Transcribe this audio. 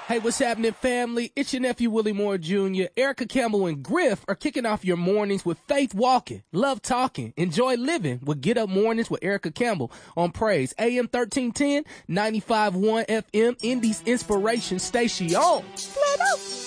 Hey, what's happening, family? It's your nephew, Willie Moore Jr. Erica Campbell and Griff are kicking off your mornings with Faith Walking, Love Talking, Enjoy Living with Get Up Mornings with Erica Campbell on Praise, AM 1310, 95.1 FM, Indies Inspiration Station. Flat out.